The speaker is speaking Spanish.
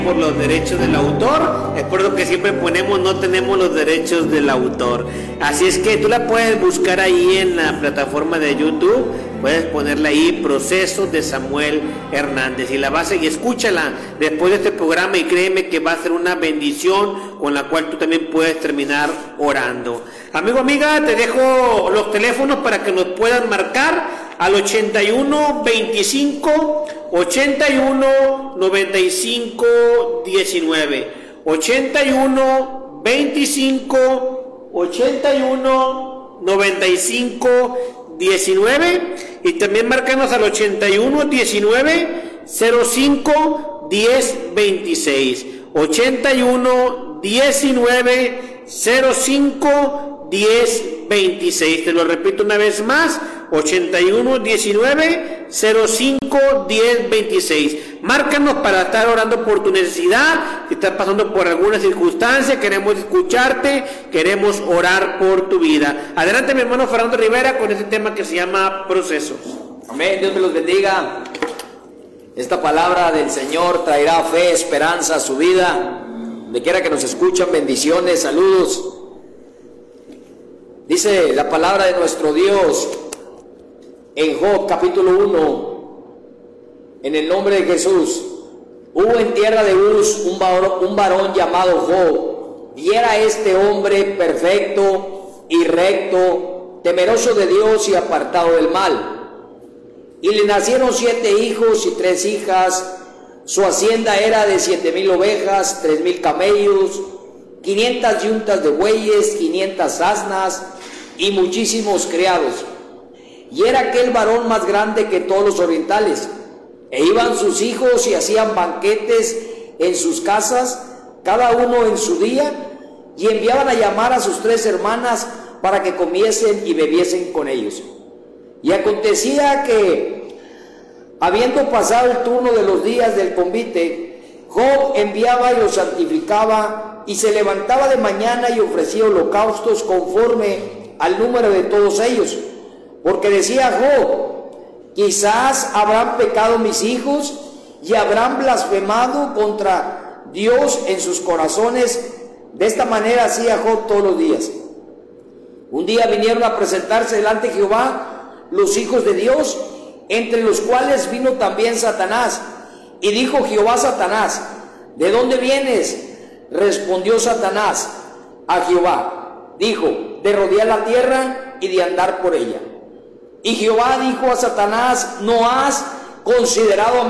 por los derechos del autor. Es por lo que siempre ponemos no tenemos los derechos del autor. Así es que tú la puedes buscar ahí en la plataforma de YouTube. Puedes ponerla ahí, Procesos de Samuel Hernández, y la vas a y escúchala después de este programa, y créeme que va a ser una bendición con la cual tú también puedes terminar orando. Amigo, amiga, te dejo los teléfonos para que nos puedan marcar al 81 25 81 95 19, 81 25 81 95 19, y también márcanos al 81 19 05 10 26, 81 19 05 10 26. Te lo repito una vez más, 81 19 05 10 26. Márcanos para estar orando por tu necesidad. Si estás pasando por alguna circunstancia, queremos escucharte, queremos orar por tu vida. Adelante, mi hermano Fernando Rivera, con este tema que se llama procesos. Amén, Dios me los bendiga. Esta palabra del Señor traerá fe, esperanza a su vida. Donde quiera que nos escuchan, bendiciones, saludos. Dice la palabra de nuestro Dios en Job capítulo 1, en el nombre de Jesús. Hubo en tierra de Uz un varón llamado Job, y era este hombre perfecto y recto, temeroso de Dios y apartado del mal. Y le nacieron 7 hijos y 3 hijas. Su hacienda era de 7,000 ovejas, 3,000 camellos, 500 yuntas de bueyes, 500 asnas y muchísimos criados. Y era aquel varón más grande que todos los orientales. E iban sus hijos y hacían banquetes en sus casas, cada uno en su día, y enviaban a llamar a sus 3 hermanas para que comiesen y bebiesen con ellos. Y acontecía que, habiendo pasado el turno de los días del convite, Job enviaba y los santificaba, y se levantaba de mañana y ofrecía holocaustos conforme al número de todos ellos. Porque decía Job: quizás habrán pecado mis hijos y habrán blasfemado contra Dios en sus corazones. De esta manera hacía Job todos los días. Un día vinieron a presentarse delante de Jehová los hijos de Dios, entre los cuales vino también Satanás. Y dijo Jehová a Satanás: ¿de dónde vienes? Respondió Satanás a Jehová, dijo: de rodear la tierra y de andar por ella. Y Jehová dijo a Satanás: ¿no has considerado